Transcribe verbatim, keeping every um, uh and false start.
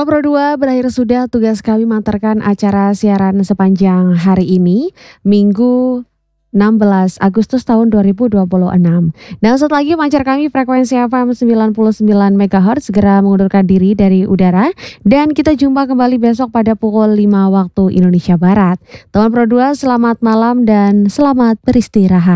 Teman Pro dua, berakhir sudah tugas kami mengantarkan acara siaran sepanjang hari ini, Minggu enam belas Agustus tahun dua ribu dua puluh enam. Dan saat lagi pancar kami frekuensi F M sembilan puluh sembilan megahertz segera mengundurkan diri dari udara. Dan kita jumpa kembali besok pada pukul lima waktu Indonesia Barat. Teman Pro dua, selamat malam dan selamat beristirahat.